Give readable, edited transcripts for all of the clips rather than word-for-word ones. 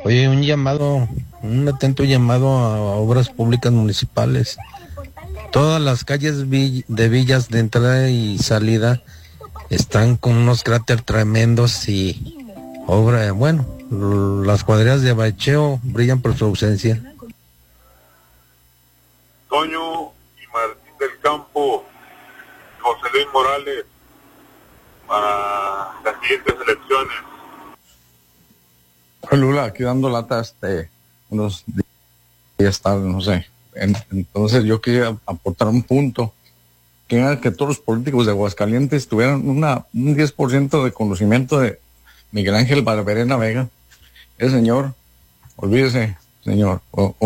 Oye, un atento llamado a obras públicas municipales. Todas las calles de villas de entrada y salida están con unos cráteres tremendos y las cuadrillas de bacheo brillan por su ausencia. Toño y Martín del Campo, José Luis Morales, para las siguientes elecciones. Lula, aquí dando lata unos días tarde, no sé. Entonces yo quería aportar un punto, que era que todos los políticos de Aguascalientes tuvieran un 10% de conocimiento de Miguel Ángel Barberena Vega. El señor, olvídese, señor,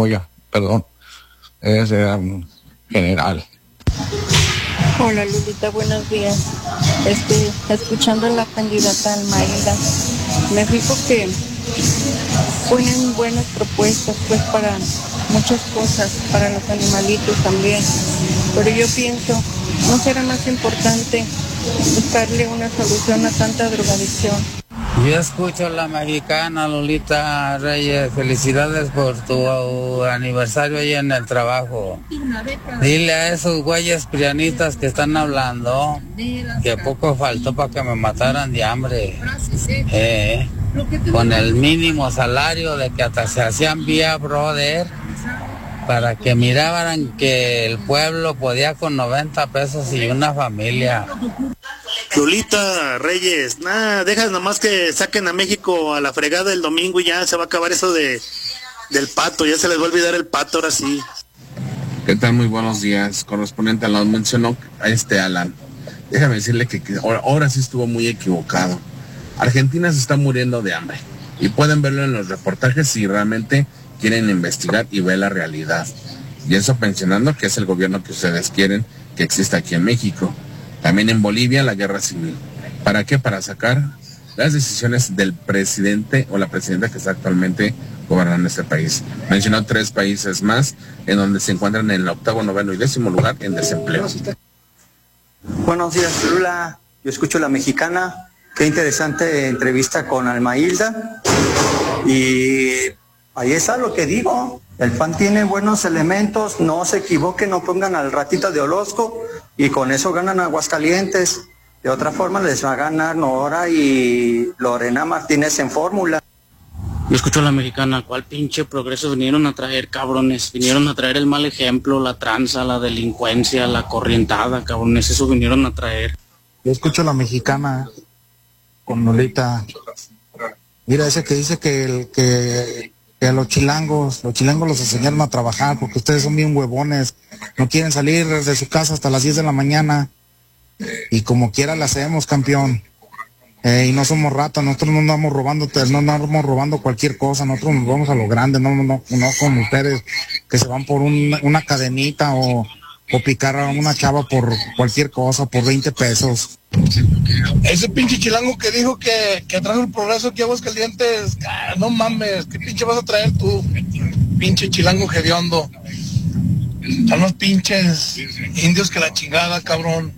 ese era un general. Hola Lulita, buenos días. Escuchando a la candidata Almaída, me fijo que ponen buenas propuestas pues para muchas cosas, para los animalitos también, pero yo pienso, ¿no será más importante buscarle una solución a tanta drogadicción? Yo escucho a la mexicana, Lolita Reyes, felicidades por tu aniversario ahí en el trabajo. Dile a esos güeyes prianistas que están hablando que poco faltó para que me mataran de hambre. Con el mínimo salario de que hasta se hacían vía brother, para que miraran que el pueblo podía con 90 pesos y una familia. Lolita Reyes, dejas nomás que saquen a México a la fregada el domingo y ya se va a acabar eso del pato, ya se les va a olvidar el pato ahora sí. ¿Qué tal? Muy buenos días. Correspondiente a lo mencionó Alan. Déjame decirle que ahora sí estuvo muy equivocado. Argentina se está muriendo de hambre y pueden verlo en los reportajes si realmente quieren investigar y ver la realidad. Y eso mencionando que es el gobierno que ustedes quieren que exista aquí en México. También en Bolivia la guerra civil. ¿Para qué? Para sacar las decisiones del presidente o la presidenta que está actualmente gobernando este país. Mencionó 3 países más en donde se encuentran en el 8º, 9º y 10º lugar en desempleo. Buenos días, Lula. Yo escucho La Mexicana. Qué interesante entrevista con Almailda. Y ahí está lo que digo. El PAN tiene buenos elementos, no se equivoquen, no pongan al ratito de Orozco y con eso ganan Aguascalientes. De otra forma les va a ganar Nora y Lorena Martínez en fórmula. Yo escucho a La Mexicana. ¿Cuál pinche progreso vinieron a traer, cabrones? Vinieron a traer el mal ejemplo, la tranza, la delincuencia, la corrientada, cabrones. Eso vinieron a traer. Yo escucho a La Mexicana con Lolita. Mira, ese que dice que a los chilangos los enseñaron a trabajar porque ustedes son bien huevones, no quieren salir de su casa hasta las 10 de la mañana y como quiera la hacemos, campeón. Y no somos ratas, nosotros no andamos robando cualquier cosa, nosotros nos vamos a lo grande, no como ustedes que se van por una cadenita o picar a una chava por cualquier cosa, por 20 pesos. Ese pinche chilango que dijo que trajo el progreso aquí a Aguascalientes, no mames, ¿qué pinche vas a traer tú? Pinche chilango hediondo. Están los pinches indios que la chingada, cabrón.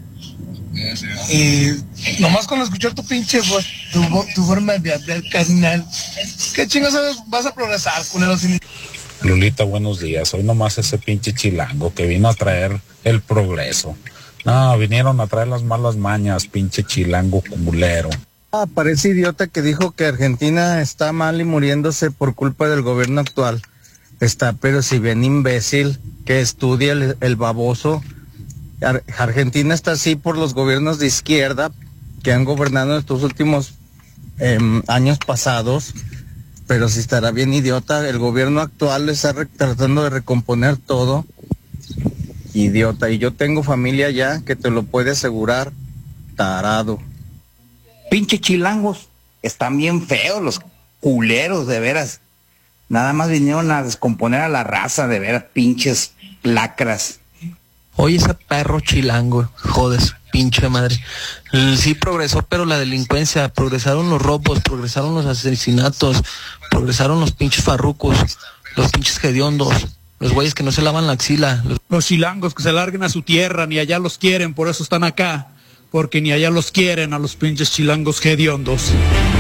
Y nomás con escuchar tu pinche voz, tu forma de hablar, carnal, ¿qué chingas vas a progresar, culero? Lulita, buenos días. Hoy nomás ese pinche chilango que vino a traer el progreso. No, vinieron a traer las malas mañas, pinche chilango culero. Parece idiota que dijo que Argentina está mal y muriéndose por culpa del gobierno actual. Pero si bien imbécil que estudia el baboso. Argentina está así por los gobiernos de izquierda que han gobernado estos últimos años pasados. Pero si estará bien idiota, el gobierno actual está tratando de recomponer todo. Idiota, y yo tengo familia ya que te lo puede asegurar, tarado. Pinche chilangos, están bien feos los culeros, de veras. Nada más vinieron a descomponer a la raza, de veras, pinches lacras. Oye, ese perro chilango, joder, pinche madre. Sí progresó, pero la delincuencia, progresaron los robos, progresaron los asesinatos, progresaron los pinches farrucos, los pinches hediondos, los güeyes que no se lavan la axila. Los chilangos que se larguen a su tierra, ni allá los quieren, por eso están acá, porque ni allá los quieren a los pinches chilangos hediondos.